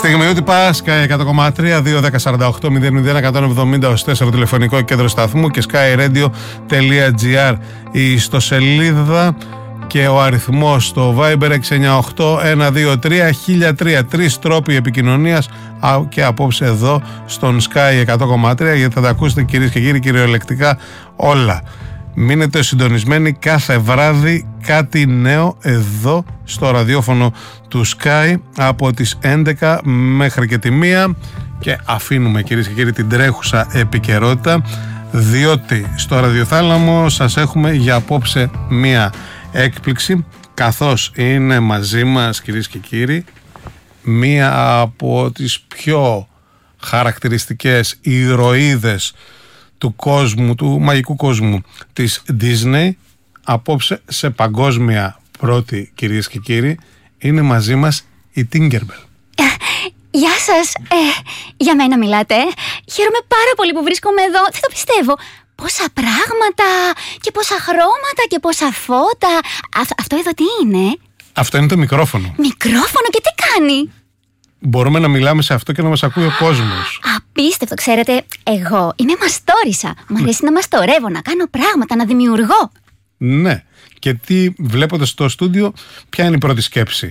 Στιγμή ότι πας Sky 100,3, 2-10-48-00-170 τηλεφωνικό κέντρο σταθμού και skyradio.gr η ιστοσελίδα και ο αριθμός στο Viber 698-123-1003. 3 τρόποι επικοινωνίας και απόψε εδώ στον Sky 100,3, γιατί θα τα ακούσετε κυρίες και κύριοι κυριολεκτικά όλα. Μείνετε συντονισμένοι, κάθε βράδυ κάτι νέο εδώ στο ραδιόφωνο του Sky από τις 11 μέχρι και τη 1 και αφήνουμε κυρίες και κύριοι την τρέχουσα επικαιρότητα, διότι στο ραδιοθάλαμο σας έχουμε για απόψε μία έκπληξη, καθώς είναι μαζί μας κυρίες και κύριοι μία από τις πιο χαρακτηριστικές ηρωίδες του κόσμου, του μαγικού κόσμου της Disney. Απόψε σε παγκόσμια πρώτη, κυρίες και κύριοι, είναι μαζί μας η Tinkerbell. Γεια σας, για μένα μιλάτε. Χαίρομαι πάρα πολύ που βρίσκομαι εδώ. Δεν το πιστεύω. Πόσα πράγματα και πόσα χρώματα και πόσα φώτα. Αυτό εδώ τι είναι? Αυτό είναι το μικρόφωνο. Μικρόφωνο και τι κάνει? Μπορούμε να μιλάμε σε αυτό και να μας ακούει ο κόσμος. Απίστευτο, ξέρετε, εγώ είμαι μαστόρισα. Μου αρέσει να μαστορεύω, να κάνω πράγματα, να δημιουργώ. Ναι, και τι βλέποντας στο στούντιο, ποια είναι η πρώτη σκέψη?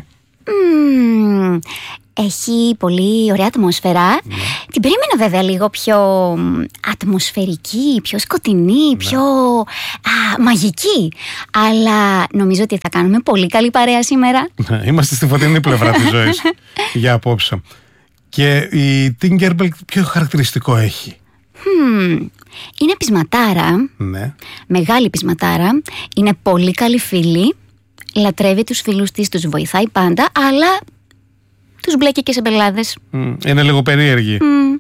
Έχει πολύ ωραία ατμόσφαιρα. Ναι. Την περίμενα βέβαια λίγο πιο ατμοσφαιρική, πιο σκοτεινή, πιο μαγική. Αλλά νομίζω ότι θα κάνουμε πολύ καλή παρέα σήμερα. Είμαστε στη φωτεινή πλευρά της ζωής για απόψε. Και η Tinkerbell ποιο χαρακτηριστικό έχει? Είναι πεισματάρα. Ναι. Μεγάλη πεισματάρα. Είναι πολύ καλή φίλη. Λατρεύει τους φίλους της, τους βοηθάει πάντα, αλλά τους μπλέκει και σε πελάδες. Είναι λίγο περίεργη.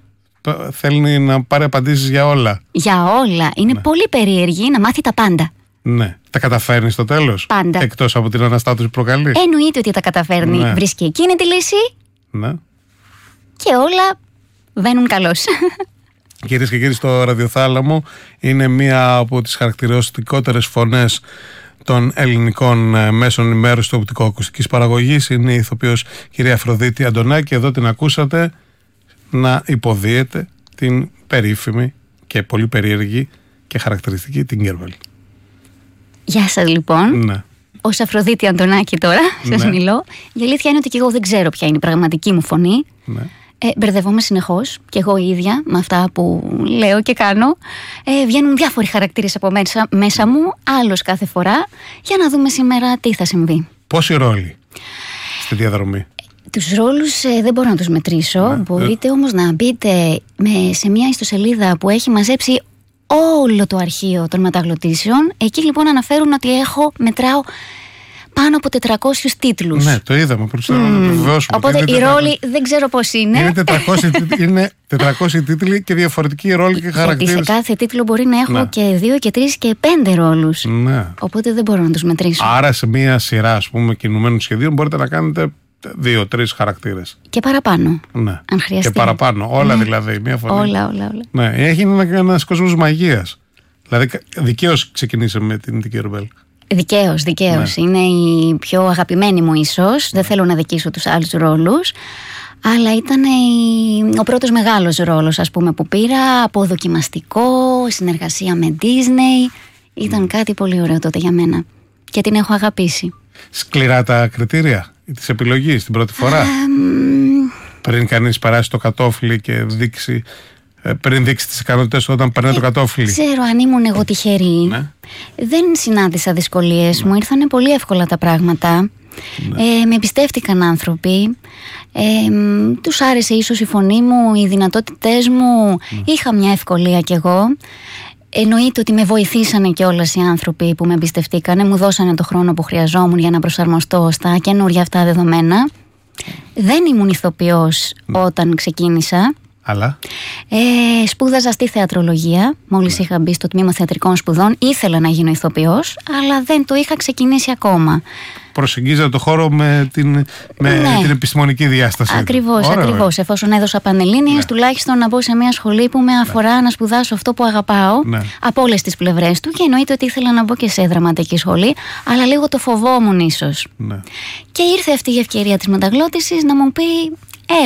Θέλει να πάρει απαντήσεις για όλα. Για όλα. Είναι πολύ περίεργη, να μάθει τα πάντα. Ναι. Τα καταφέρνει στο τέλος? Πάντα. Εκτός από την αναστάτωση που προκαλεί? Εννοείται ότι τα καταφέρνει. Ναι. Βρίσκει εκείνη τη λύση. Ναι. Και όλα βαίνουν καλώς. Κυρίες και κύριοι, στο ραδιοθάλαμο είναι μία από τις χαρακτηριστικότερες φωνές των ελληνικών μέσων ενημέρωσης του οπτικοακουστικής παραγωγής. Είναι η ηθοποιός κυρία Αφροδίτη Αντωνάκη. Εδώ την ακούσατε να υποδίεται την περίφημη και πολύ περίεργη και χαρακτηριστική Tinkerbell. Γεια σας λοιπόν. Ναι. Ως Αφροδίτη Αντωνάκη τώρα σας μιλώ. Η αλήθεια είναι ότι και εγώ δεν ξέρω ποια είναι η πραγματική μου φωνή. Ναι. Μπερδευόμαι συνεχώς και εγώ η ίδια με αυτά που λέω και κάνω. Βγαίνουν διάφοροι χαρακτήρες από μέσα μου, άλλος κάθε φορά, για να δούμε σήμερα τι θα συμβεί. Πόσοι ρόλοι στη διαδρομή? Τους ρόλους δεν μπορώ να τους μετρήσω. Ναι. Μπορείτε όμως να μπείτε σε μια ιστοσελίδα που έχει μαζέψει όλο το αρχείο των μεταγλωτήσεων. Εκεί λοιπόν αναφέρουν ότι μετράω πάνω από 400 τίτλους. Ναι, το είδαμε. Οπότε οι ρόλοι δεν ξέρω πώς είναι. Είναι 400 τίτλοι και διαφορετικοί ρόλοι και χαρακτήρες. Γιατί σε κάθε τίτλο μπορεί να έχω και 2 και 3 και 5 ρόλους. Ναι. Οπότε δεν μπορώ να τους μετρήσω. Άρα σε μία σειρά, ας πούμε, κινουμένων σχεδίων μπορείτε να κάνετε 2-3 χαρακτήρες. Και παραπάνω. Ναι. Αν χρειαστεί. Και παραπάνω. Όλα δηλαδή. Μία φωνή. Όλα. Ναι. Έχει ένας κόσμος μαγείας. Δηλαδή δικαίως ξεκινήσαμε με την Tinkerbell. Δικαίως. Ναι. Είναι η πιο αγαπημένη μου ίσως. Δεν θέλω να δικήσω τους άλλους ρόλους. Αλλά ήταν ο πρώτος μεγάλος ρόλος, ας πούμε, που πήρα. Αποδοκιμαστικό, συνεργασία με Disney. Ήταν κάτι πολύ ωραίο τότε για μένα. Και την έχω αγαπήσει. Σκληρά τα κριτήρια της επιλογής την πρώτη φορά? Πριν κανείς περάσει το κατόφλι και δείξει... Πριν δείξει τις ικανότητες όταν περνάει το κατόφλι. Ξέρω αν ήμουν εγώ τυχερή. Ναι. Δεν συνάντησα δυσκολίες. Μου ήρθανε πολύ εύκολα τα πράγματα. Με εμπιστεύτηκαν άνθρωποι. Τους άρεσε ίσως η φωνή μου, οι δυνατότητές μου. Είχα μια ευκολία κι εγώ. Εννοείται ότι με βοηθήσανε κιόλας οι άνθρωποι που με εμπιστευτήκανε. Μου δώσανε το χρόνο που χρειαζόμουν για να προσαρμοστώ στα καινούργια αυτά δεδομένα. Δεν ήμουν ηθοποιός όταν ξεκίνησα. Αλλά σπούδαζα στη θεατρολογία. Μόλις είχα μπει στο τμήμα θεατρικών σπουδών, ήθελα να γίνω ηθοποιός, αλλά δεν το είχα ξεκινήσει ακόμα. Προσεγγίζατε το χώρο με την επιστημονική διάσταση. Ακριβώς. Εφόσον έδωσα πανελλήνιες, τουλάχιστον να μπω σε μια σχολή που με αφορά να σπουδάσω αυτό που αγαπάω, από όλες τις πλευρές του. Και εννοείται ότι ήθελα να μπω και σε δραματική σχολή, αλλά λίγο το φοβόμουν ίσως. Και ήρθε αυτή η ευκαιρία της μεταγλώτησης να μου πει: έλα,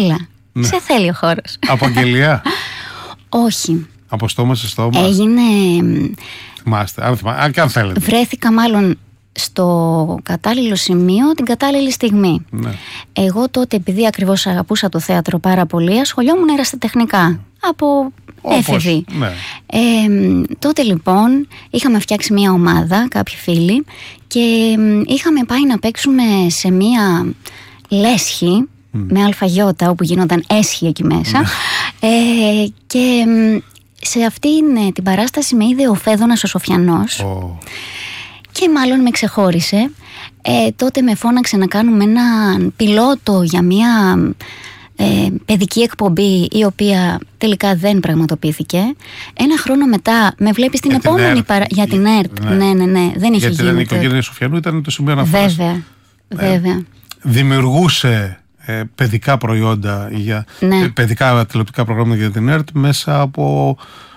Σε θέλει ο χώρος. Απαγγελία. Όχι. Από στόμα σε στόμα. Έγινε. Θυμάστε, αν θέλετε. Βρέθηκα μάλλον στο κατάλληλο σημείο την κατάλληλη στιγμή. Ναι. Εγώ τότε, επειδή ακριβώς αγαπούσα το θέατρο πάρα πολύ, ασχολιόμουν ερασιτεχνικά από έφηβη. Ναι. Τότε λοιπόν είχαμε φτιάξει μια ομάδα, κάποιοι φίλοι, και είχαμε πάει να παίξουμε σε μια λέσχη με αλφαγιώτα, όπου γίνονταν έσχη εκεί μέσα. Και σε αυτήν την παράσταση με είδε ο Φέδωνας ο Σοφιανός. Και μάλλον με ξεχώρισε. Τότε με φώναξε να κάνουμε έναν πιλότο για μια παιδική εκπομπή, η οποία τελικά δεν πραγματοποιήθηκε. Ένα χρόνο μετά με βλέπει στην επόμενη για την ΕΡΤ. Ναι. Δεν είχε γίνει. Γιατί η οικογένεια Σοφιανού ήταν το σημείο αναφοράς. Βέβαια. Δημιουργούσε παιδικά προϊόντα, παιδικά τηλεοπτικά προγράμματα για την ΕΡΤ μέσα από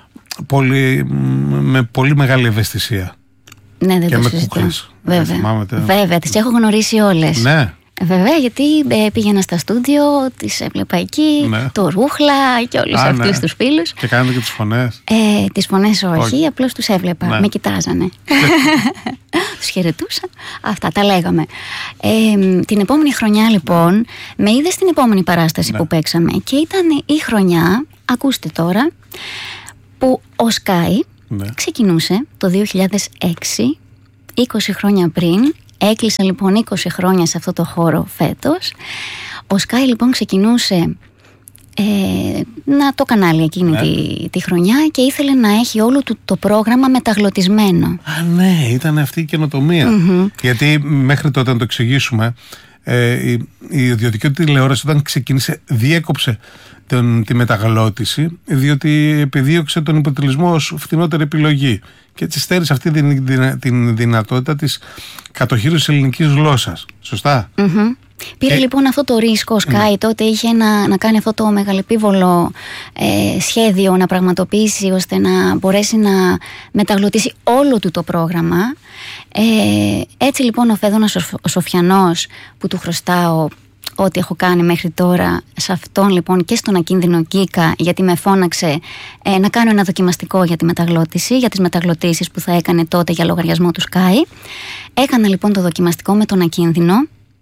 με πολύ μεγάλη ευαισθησία. Ναι, δεν και το με συζητώ. κούκλες. Βέβαια, τις έχω γνωρίσει όλες. Ναι. Βέβαια, γιατί πήγαινα στα στούντιο, τις έβλεπα εκεί, το Ρούχλα και όλους αυτούς τους φίλους. Και κάνετε και τις φωνές? Τις φωνές όχι, απλώς τους έβλεπα, με κοιτάζανε. Τους χαιρετούσα, αυτά τα λέγαμε. Την επόμενη χρονιά λοιπόν, με είδε στην επόμενη παράσταση που παίξαμε και ήταν η χρονιά, ακούστε τώρα, που ο Sky ξεκινούσε το 2006, 20 χρόνια πριν. Έκλεισα λοιπόν 20 χρόνια σε αυτό το χώρο φέτος. Ο Sky λοιπόν ξεκινούσε το κανάλι εκείνη τη χρονιά και ήθελε να έχει όλο το πρόγραμμα μεταγλωτισμένο. Ναι, ήταν αυτή η καινοτομία. Γιατί μέχρι τότε, να το εξηγήσουμε, η ιδιωτική τηλεόραση όταν ξεκίνησε διέκοψε τη μεταγλώτηση, διότι επιδίωξε τον υποτιτλισμό ως φθηνότερη επιλογή και έτσι στέρισε αυτή την δυνατότητα της κατοχύρωσης ελληνικής γλώσσας. Σωστά? Πήρε λοιπόν αυτό το ρίσκο. Ο Sky τότε είχε να κάνει αυτό το μεγαλεπίβολο σχέδιο να πραγματοποιήσει, ώστε να μπορέσει να μεταγλωτήσει όλο του το πρόγραμμα. Έτσι λοιπόν ο Φέδωνας ο Σοφιανός, που του χρωστάω ό,τι έχω κάνει μέχρι τώρα, σε αυτόν λοιπόν και στον Ακίνδυνο Κίκα, γιατί με φώναξε να κάνω ένα δοκιμαστικό για τη μεταγλώτηση, για τις μεταγλωτήσεις που θα έκανε τότε για λογαριασμό του Sky. Έκανα λοιπόν το δοκιμαστικό με τον Ακίνδυνο.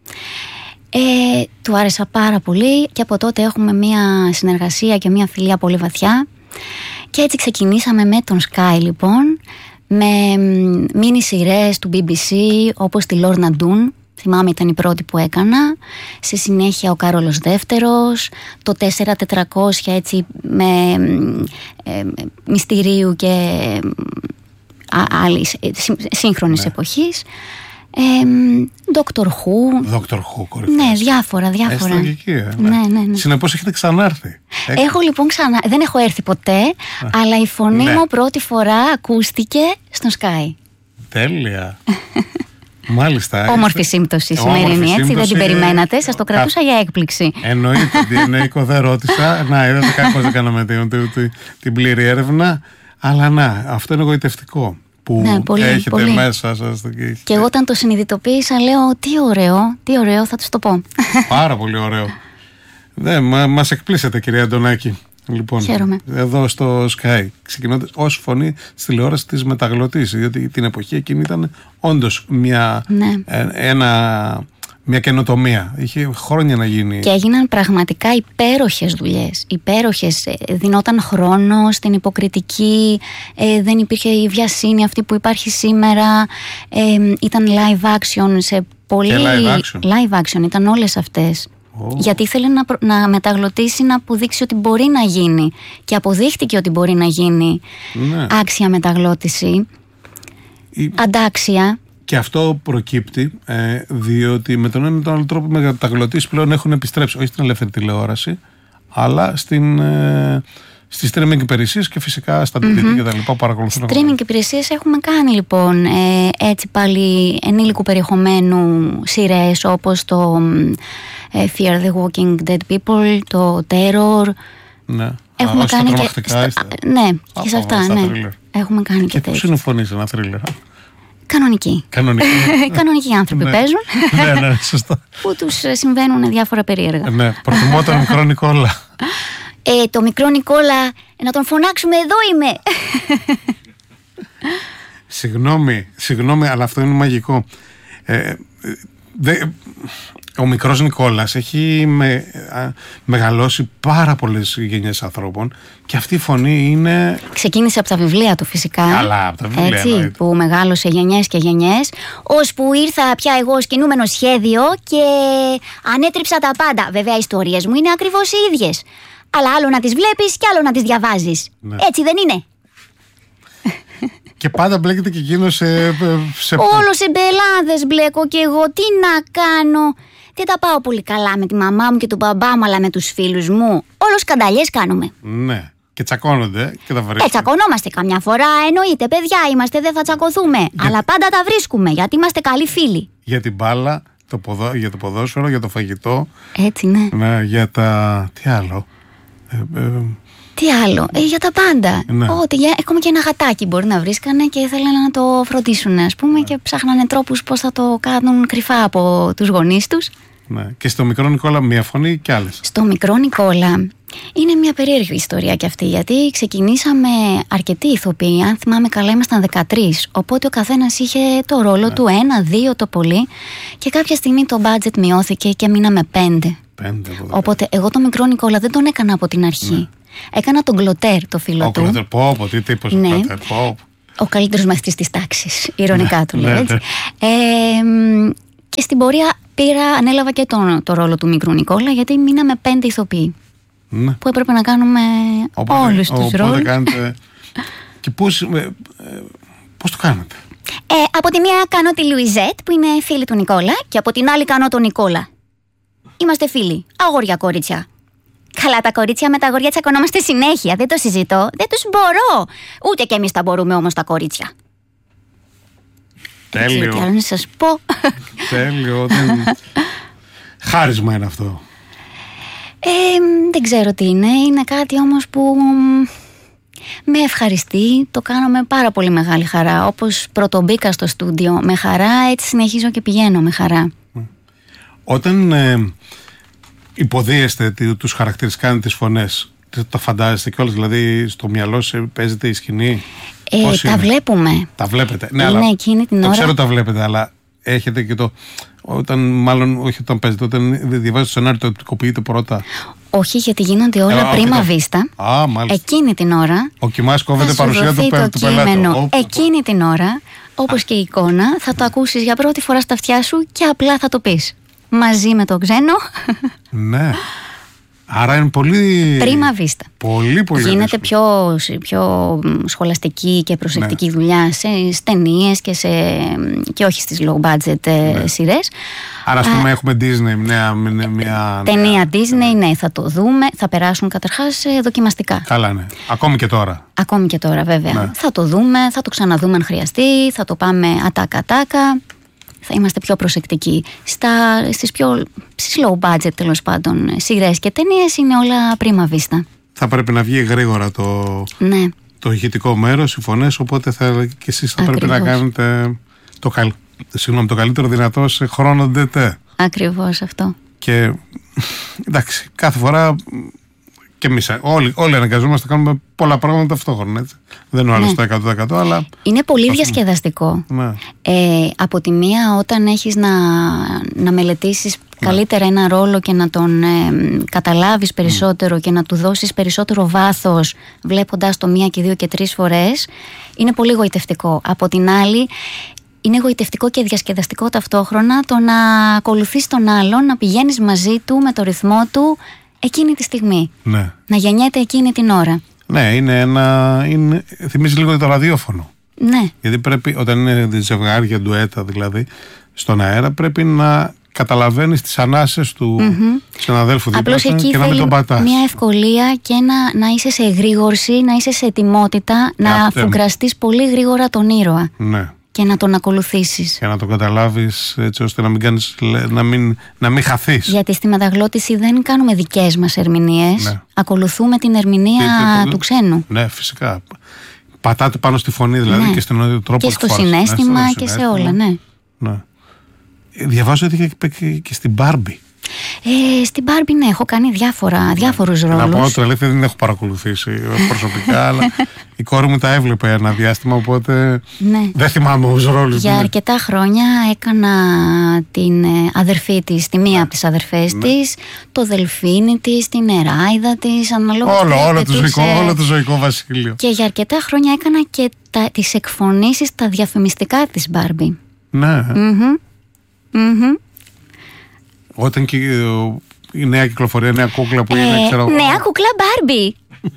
Του άρεσα πάρα πολύ και από τότε έχουμε μια συνεργασία και μια φιλία πολύ βαθιά και έτσι ξεκινήσαμε με τον Sky λοιπόν, με μίνι σειρές του BBC όπως τη Lorna Doone. Θυμάμαι, ήταν η πρώτη που έκανα. Στη συνέχεια ο Κάρολος Δεύτερος, το 4400, έτσι με μυστηρίου και άλλης σύγχρονης εποχής. Dr. Who, κορυφές. Ναι, διάφορα. Ναι. Συνεπώς έχετε ξανάρθει? Έχω λοιπόν δεν έχω έρθει ποτέ, αλλά η φωνή μου πρώτη φορά ακούστηκε στον Sky. Τέλεια. Μάλιστα. Όμορφη σύμπτωση σημερινή, έτσι, δεν την περιμένατε, σας το κρατούσα για έκπληξη. Εννοείται, δεν ρώτησα. Να, είδατε κάπως δεν κάναμε την πλήρη έρευνα, αλλά αυτό είναι εγωιτευτικό που έχετε μέσα σας. Και εγώ όταν το συνειδητοποίησα λέω τι ωραίο, θα τους το πω. Πάρα πολύ ωραίο. Μας εκπλήσετε, κυρία Αντωνάκη. Λοιπόν, χαίρομαι. Εδώ στο Sky, ξεκινώντας ως φωνή στη τηλεόραση της μεταγλωτής, διότι την εποχή εκείνη ήταν όντως μια καινοτομία. Είχε χρόνια να γίνει. Και έγιναν πραγματικά υπέροχες δουλειές. Δινόταν χρόνο στην υποκριτική, δεν υπήρχε η βιασύνη αυτή που υπάρχει σήμερα. Ήταν live action σε πολύ. Και live action ήταν όλες αυτές. Γιατί ήθελε να μεταγλωτήσει, να αποδείξει ότι μπορεί να γίνει. Και αποδείχτηκε ότι μπορεί να γίνει άξια μεταγλώτηση. Αντάξια. Και αυτό προκύπτει διότι με τον ένα ή τον άλλο τρόπο οι μεταγλωτήσεις πλέον έχουν επιστρέψει, όχι στην ελεύθερη τηλεόραση, αλλά στις streaming υπηρεσίες και φυσικά στα DVD και τα λοιπά που παρακολουθούν. Streaming υπηρεσίες έχουμε κάνει λοιπόν έτσι πάλι ενήλικου περιεχομένου σειρές, όπως το Fear the Walking Dead People, το Terror. Ναι. Έχουμε κάνει και. Ναι, και σε αυτά, ναι. Έχουμε κάνει και τέτοια. Πώς είναι φωνή σε ένα θρίλερ? Κανονικοί. Κανονικοί άνθρωποι παίζουν. Ναι, σωστά. Που τους συμβαίνουν διάφορα περίεργα. Ναι, προτιμώ τον μικρό Νικόλα. Το μικρό Νικόλα, να τον φωνάξουμε, εδώ είμαι. Συγγνώμη, αλλά αυτό είναι μαγικό. Ο μικρός Νικόλας έχει μεγαλώσει πάρα πολλές γενιές ανθρώπων και αυτή η φωνή είναι... Ξεκίνησε από τα βιβλία του φυσικά. Καλά, από τα βιβλία. Έτσι, που μεγάλωσε γενιές και γενιές, ώσπου ήρθα πια εγώ ως κινούμενο σχέδιο και ανέτριψα τα πάντα. Βέβαια οι ιστορίες μου είναι ακριβώς οι ίδιες. Αλλά άλλο να τις βλέπεις και άλλο να τις διαβάζεις. Ναι. Έτσι δεν είναι? Και πάντα μπλέκεται και εκείνο Όλο σε μπελάδες μπλέκω και εγώ. Τι να κάνω? Δεν τα πάω πολύ καλά με τη μαμά μου και τον μπαμπά μου, αλλά με τους φίλους μου όλο σκανταλιές κάνουμε. Ναι. Και τσακώνονται και τα βρίσκουμε. Τσακωνόμαστε καμιά φορά, εννοείται. Παιδιά είμαστε, δεν θα τσακωθούμε. Αλλά πάντα τα βρίσκουμε, γιατί είμαστε καλοί φίλοι. Για την μπάλα, για το ποδόσφαιρο, για το φαγητό. Έτσι, ναι. Ναι, για τα... Τι άλλο? Τι άλλο? Για τα πάντα. Ναι. Ακόμα και ένα γατάκι μπορεί να βρίσκανε και ήθελαν να το φροντίσουν, ας πούμε, και ψάχνανε τρόπους πώς θα το κάνουν κρυφά από τους γονείς τους. Ναι. Και στο μικρό Νικόλα μία φωνή και άλλες. Στο μικρό Νικόλα είναι μια περίεργη ιστορία κι αυτή, γιατί ξεκινήσαμε αρκετοί ηθοποιοί. Αν θυμάμαι καλά, ήμασταν 13. Οπότε ο καθένας είχε το ρόλο του, 1-2 το πολύ. Και κάποια στιγμή το budget μειώθηκε και μείναμε 5. Οπότε εγώ το μικρό Νικόλα δεν τον έκανα από την αρχή. Ναι. Έκανα τον Κλωτέρ, το φίλο του. Τι τύπος, ναι. Κλωτέρ, ο καλύτερος μαθητής της τάξης, ηρωνικά του λέει, έτσι. Και στην πορεία ανέλαβα και το ρόλο του μικρού Νικόλα, γιατί μείναμε 5 ηθοποιοί. Ναι. Που έπρεπε να κάνουμε όλους τους ρόλους. Και πώς το κάνετε? Από τη μία κάνω τη Λουιζέτ, που είναι φίλη του Νικόλα, και από την άλλη κάνω τον Νικόλα. Είμαστε φίλοι, αγόρια κορίτσια. Καλά, τα κορίτσια με τα αγόρια τσακωνόμαστε συνέχεια, δεν το συζητώ, δεν τους μπορώ. Ούτε κι εμείς τα μπορούμε όμως τα κορίτσια. Τέλειο. Τι άλλο να σας πω. Τέλειο. Χάρισμα είναι αυτό. Δεν ξέρω τι είναι. Είναι κάτι όμως που με ευχαριστεί. Το κάνω με πάρα πολύ μεγάλη χαρά. Όπως πρωτομπήκα στο στούντιο με χαρά, έτσι συνεχίζω και πηγαίνω με χαρά. Όταν υποδίεστε τους χαρακτήρες, κάνετε τις φωνές, τα φαντάζεστε κιόλας? Δηλαδή στο μυαλό σας παίζετε η σκηνή? Τα βλέπουμε. Τα βλέπετε. Ναι, αλλά εκείνη την το ώρα... ξέρω τα βλέπετε, αλλά έχετε και το... όχι όταν παίζετε, όταν διαβάζετε το σενάριο, το οπτικοποιείτε πρώτα? Όχι, γιατί γίνονται όλα πρίμα βίστα. Εκείνη την ώρα. Ο Κιμάς κόβεται παρουσία του πελάτη. Εκείνη την ώρα, όπως και η εικόνα, θα το ακούσεις για πρώτη φορά στα αυτιά σου και απλά θα το πεις. Μαζί με το ξένο. Ναι. Άρα είναι πολύ... Πρίμα βίστα. Πολύ γίνεται πιο σχολαστική και προσεκτική δουλειά σε ταινίες και όχι στις low budget σειρές. Άρα ας πούμε έχουμε Disney, μια ταινία Disney, ναι, θα το δούμε. Θα περάσουν καταρχάς δοκιμαστικά. Καλά, ναι. Ακόμη και τώρα. Ακόμη και τώρα, βέβαια. Ναι. Θα το δούμε, θα το ξαναδούμε αν χρειαστεί, θα το πάμε ατάκα-ατάκα. Θα είμαστε πιο προσεκτικοί. Στις low budget, τέλος πάντων, σειρές και ταινίες είναι όλα πρίμα βίστα. Θα πρέπει να βγει γρήγορα το ηχητικό μέρος, οι φωνές, οπότε και εσείς θα πρέπει να κάνετε το καλύτερο δυνατό σε χρόνο ντετέ. Ακριβώς αυτό. Και εντάξει, κάθε φορά και εμείς όλοι αναγκαζόμαστε να κάνουμε πολλά πράγματα ταυτόχρονα, έτσι. Δεν είναι ο άλλος το 100%, αλλά... Είναι πολύ διασκεδαστικό. Ναι. Από τη μία, όταν έχεις να μελετήσεις καλύτερα ένα ρόλο και να τον καταλάβεις περισσότερο και να του δώσεις περισσότερο βάθος βλέποντας το 1 και 2 και 3 φορές, είναι πολύ γοητευτικό. Από την άλλη, είναι γοητευτικό και διασκεδαστικό ταυτόχρονα το να ακολουθείς τον άλλον, να πηγαίνεις μαζί του με το ρυθμό του εκείνη τη στιγμή. Ναι. Να γεννιέται εκείνη την ώρα. Ναι, θυμίζει λίγο το ραδιόφωνο. Ναι. Γιατί πρέπει, όταν είναι ζευγάρια, ντουέτα δηλαδή, στον αέρα, πρέπει να καταλαβαίνεις τις ανάσες του συναδέλφου δίπλα σου και να μην τον πατάς. Μια ευκολία και να είσαι σε εγρήγορση, να είσαι σε ετοιμότητα, να φουγκραστείς πολύ γρήγορα τον ήρωα. Ναι. Και να τον ακολουθήσεις. Και να τον καταλάβεις έτσι ώστε να μην χαθείς. Γιατί στη μεταγλώτηση δεν κάνουμε δικές μας ερμηνείες. Ναι. Ακολουθούμε την ερμηνεία του ξένου. Ναι, φυσικά. Πατάτε πάνω στη φωνή, δηλαδή, ναι. και στον τρόπο και στο συναίσθημα και σε όλα, ναι. Διαβάζω ότι και στην Barbie. Στην Barbie, ναι, έχω κάνει διάφορους ρόλους. Να πω ότι αλήθεια δεν έχω παρακολουθήσει προσωπικά, αλλά η κόρη μου τα έβλεπε ένα διάστημα, οπότε δεν θυμάμαι τους ρόλους. Για αρκετά χρόνια έκανα την αδερφή της, τη μία από τις αδερφές της, το δελφίνι της, την εράιδα της, αναλόγως. Όλο το ζωικό βασίλειο. Και για αρκετά χρόνια έκανα και τις εκφωνήσεις, τα διαφημιστικά της Barbie. Ναι. Όταν και η νέα κυκλοφορία, νέα κούκλα που είναι, ξέρω. Νέα κούκλα Barbie.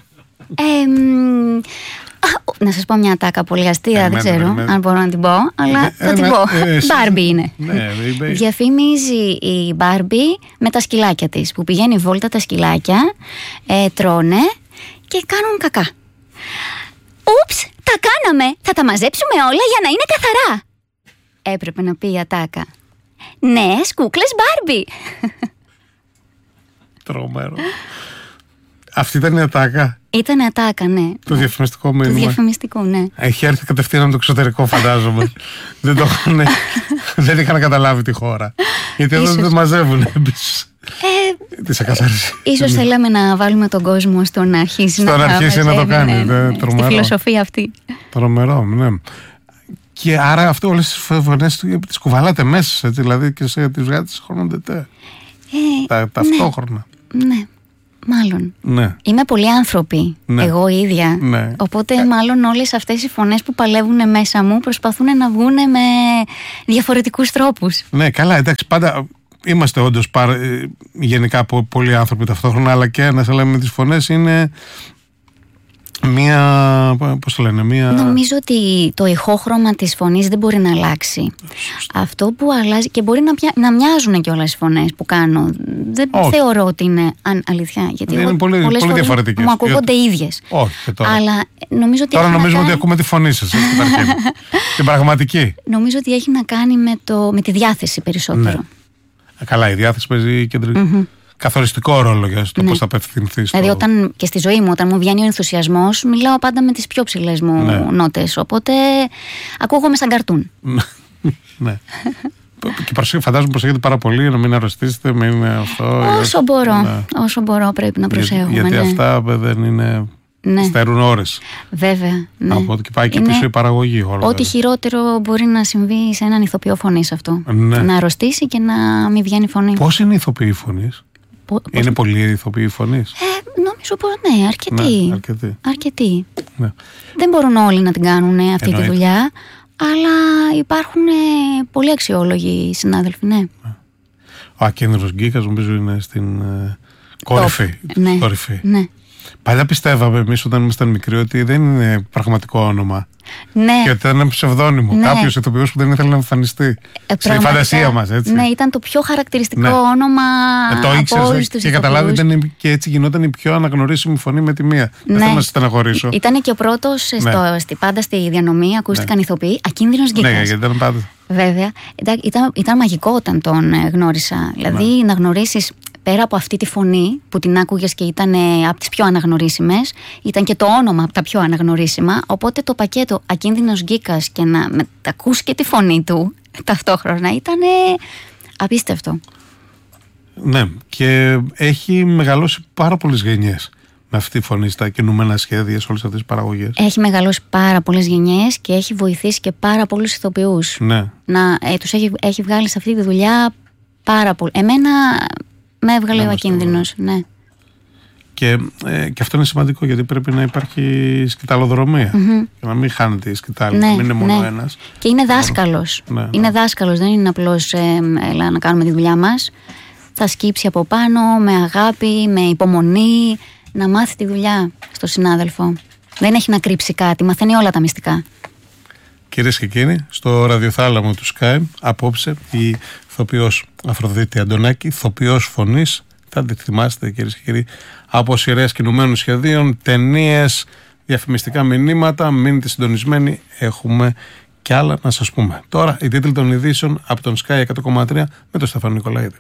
Να σας πω μια ατάκα πολύ αστεία, δεν ξέρω αν μπορώ να την πω, αλλά θα την πω. Barbie είναι. Διαφημίζει η Barbie με τα σκυλάκια της, που πηγαίνει βόλτα τα σκυλάκια, τρώνε και κάνουν κακά. Ούψ, τα κάναμε, θα τα μαζέψουμε όλα για να είναι καθαρά. Έπρεπε να πει η ατάκα. Νέες κούκλες Barbie. Τρομερό. Αυτή ήταν η ατάκα. Ήταν ατάκα, ναι. Το διαφημιστικό μήνυμα. Το διαφημιστικό, ναι. Έχει έρθει κατευθείαν από το εξωτερικό, φαντάζομαι. Δεν είχαν καταλάβει τη χώρα. Γιατί εδώ δεν μαζεύουν τις εκαθάρισεις. Ίσως θέλαμε να βάλουμε τον κόσμο στο να αρχίσει να το κάνει. Στη φιλοσοφία αυτή. Τρομερό, ναι. Και άρα αυτό όλες τις φωνές τις κουβαλάτε μέσα, έτσι, δηλαδή, και τις βγάζετε χρονοτετέ. Ταυτόχρονα. Ναι, μάλλον. Ναι. Είμαι πολύ άνθρωποι, εγώ ίδια. Ναι. Οπότε μάλλον όλες αυτές οι φωνές που παλεύουν μέσα μου προσπαθούν να βγουν με διαφορετικούς τρόπους. Ναι, καλά, εντάξει, πάντα είμαστε όντως γενικά πολλοί άνθρωποι ταυτόχρονα, αλλά και ένας, αλλά με τις φωνές είναι πώς το λένε, Νομίζω ότι το ηχόχρωμα της φωνής δεν μπορεί να αλλάξει. Αυτό που αλλάζει, και μπορεί να μοιάζουν και όλες οι φωνές που κάνω. Δεν θεωρώ ότι είναι αλήθεια. Γιατί είναι πολύ διαφορετικές. Μου ακούγονται ίδιες. Όχι, και τώρα. Αλλά νομίζω ότι τώρα νομίζουμε ότι ακούμε τη φωνή σας. Την πραγματική. Νομίζω ότι έχει να κάνει με τη διάθεση περισσότερο. Ναι. Καλά, η διάθεση παίζει καθοριστικό ρόλο για το πώς θα απευθυνθείς. Δηλαδή, όταν και στη ζωή μου, όταν μου βγαίνει ο ενθουσιασμός, μιλάω πάντα με τις πιο ψηλές μου νότες. Οπότε ακούγομαι σαν καρτούν. Ναι. Και φαντάζομαι προσέχετε πάρα πολύ να μην αρρωστήσετε, μην αυτό. Όσο μπορώ πρέπει να προσέχουμε. Γιατί αυτά δεν είναι. Στερούν ώρες. Βέβαια. Ναι. Από και πάει και πίσω η παραγωγή. Ό,τι χειρότερο μπορεί να συμβεί σε έναν ηθοποιό φωνής αυτό. Ναι. Να αρρωστήσει και να μην βγαίνει φωνή. Πώς είναι οι ηθοποιοί φωνής? Είναι πολλοί ηθοποιοί φωνής? Νομίζω πως ναι, αρκετοί. Ναι. Δεν μπορούν όλοι να την κάνουν αυτή τη δουλειά, αλλά υπάρχουν πολύ αξιόλογοι συνάδελφοι, ναι. Ο Ακίνδυνος Γκίκας νομίζω είναι στην κορυφή. Ναι. Παλιά πιστεύαμε εμείς όταν ήμασταν μικροί ότι δεν είναι πραγματικό όνομα. Ναι. Και ότι ήταν ένα ψευδόνυμο. Κάποιος ηθοποιός που δεν ήθελε να εμφανιστεί. Στη φαντασία μας, έτσι. Ναι, ήταν το πιο χαρακτηριστικό όνομα το από ήξερες, όλους τους και ηθοποιούς. καταλάβει, και έτσι γινόταν η πιο αναγνωρίσιμη φωνή με τη μία. Δεν θέλω να σε στεναχωρήσω. Ήταν και ο πρώτος πάντα στη διανομή, ακούστηκαν ηθοποιοί, Ακίνδυνος Γκίκας. Ναι, γιατί ήταν πάντα. Βέβαια. Ήταν μαγικό όταν τον γνώρισα. Δηλαδή να γνωρίσεις. Πέρα από αυτή τη φωνή που την άκουγες και ήταν από τις πιο αναγνωρίσιμες, ήταν και το όνομα από τα πιο αναγνωρίσιμα. Οπότε το πακέτο Ακίνδυνος Γκίκας και να ακούς και τη φωνή του ταυτόχρονα ήταν απίστευτο. Ναι, και έχει μεγαλώσει πάρα πολλές γενιές με αυτή τη φωνή στα κινούμενα σχέδια, σε όλες αυτές τις παραγωγές. Έχει μεγαλώσει πάρα πολλές γενιές και έχει βοηθήσει και πάρα πολλούς ηθοποιούς. Ναι. Τους έχει βγάλει σε αυτή τη δουλειά πάρα πολύ. Εμένα με έβγαλε ο Ακίνδυνος, ναι. Και αυτό είναι σημαντικό, γιατί πρέπει να υπάρχει σκηταλοδρομία. Και να μην χάνεται η σκητάλη, να μην είναι μόνο ένας. Και είναι δάσκαλος. Είναι δάσκαλος, δεν είναι απλώς έλα να κάνουμε τη δουλειά μας. Θα σκύψει από πάνω με αγάπη, με υπομονή, να μάθει τη δουλειά στο συνάδελφο. Δεν έχει να κρύψει κάτι, μαθαίνει όλα τα μυστικά. Κυρίες και κύριοι, στο ραδιοθάλαμο του Sky, απόψε η ηθοποιός Αφροδίτη Αντωνάκη, ηθοποιός φωνής. Θα τη θυμάστε, κυρίες και κύριοι, από σειρές κινουμένων σχεδίων, ταινίες, διαφημιστικά μηνύματα. Μείνετε συντονισμένοι, έχουμε κι άλλα να σας πούμε. Τώρα οι τίτλοι των ειδήσεων από τον Sky 100,3 με τον Στέφανο Νικολαίδη.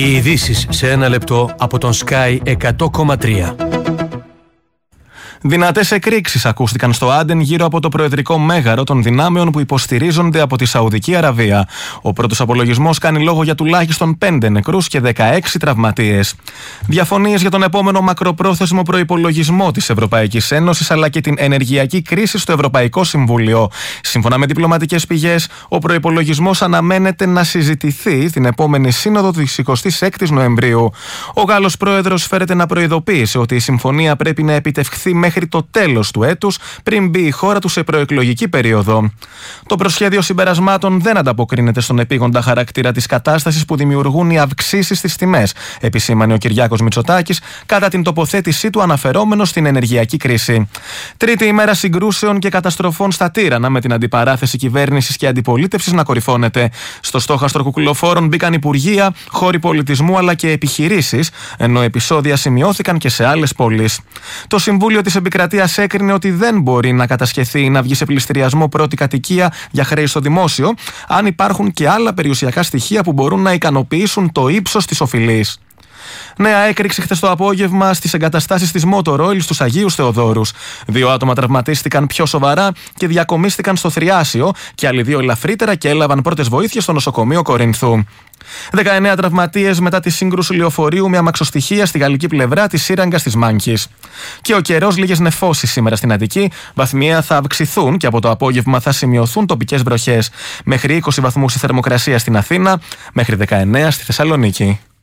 Οι ειδήσεις σε ένα λεπτό από τον Sky 100,3. Δυνατές εκρήξεις ακούστηκαν στο Άντεν γύρω από το προεδρικό μέγαρο των δυνάμεων που υποστηρίζονται από τη Σαουδική Αραβία. Ο πρώτος απολογισμός κάνει λόγο για τουλάχιστον 5 νεκρούς και 16 τραυματίες. Διαφωνίες για τον επόμενο μακροπρόθεσμο προϋπολογισμό της Ευρωπαϊκής Ένωσης αλλά και την ενεργειακή κρίση στο Ευρωπαϊκό Συμβούλιο. Σύμφωνα με διπλωματικές πηγές, ο προϋπολογισμός αναμένεται να συζητηθεί στην επόμενη σύνοδο της 26ης Νοεμβρίου. Ο Γάλλος πρόεδρος φέρεται να προειδοποίησε ότι η συμφωνία πρέπει να επιτευχθεί μέχρι το τέλος του έτους, πριν μπει η χώρα του σε προεκλογική περίοδο. Το προσχέδιο συμπερασμάτων δεν ανταποκρίνεται στον επίγοντα χαρακτήρα της κατάστασης που δημιουργούν οι αυξήσεις στις τιμές, επισήμανε ο Κυριάκος Μητσοτάκης κατά την τοποθέτησή του αναφερόμενο στην ενεργειακή κρίση. Τρίτη ημέρα συγκρούσεων και καταστροφών στα Τύρανα, με την αντιπαράθεση κυβέρνησης και αντιπολίτευσης να κορυφώνεται. Στο στόχαστρο κουκουλοφόρων μπήκαν υπουργεία, χώροι πολιτισμού αλλά και επιχειρήσεις, ενώ επεισόδια σημειώθηκαν και σε άλλες πόλεις. Το Συμβούλιο της Επικρατείας έκρινε ότι δεν μπορεί να κατασχεθεί ή να βγει σε πληστηριασμό πρώτη κατοικία για χρέη στο δημόσιο, αν υπάρχουν και άλλα περιουσιακά στοιχεία που μπορούν να ικανοποιήσουν το ύψος της οφειλής. Νέα έκρηξη χθες το απόγευμα στις εγκαταστάσεις της Motor Oil στους Αγίους Θεοδόρους. 2 άτομα τραυματίστηκαν πιο σοβαρά και διακομίστηκαν στο Θριάσιο και άλλοι 2 ελαφρύτερα και έλαβαν πρώτες βοήθειες στο νοσοκομείο Κορινθού. 19 τραυματίες μετά τη σύγκρουση λεωφορείου με αμαξοστοιχεία στη γαλλική πλευρά της σύραγγας της Μάνκης. Και ο καιρός, λίγες νεφώσεις σήμερα στην Αττική, βαθμιαία θα αυξηθούν και από το απόγευμα θα σημειωθούν τοπικές βροχές. Μέχρι 20 βαθμούς η θερμοκρασία στην Αθήνα, μέχρι 19 στη Θεσσαλονίκη.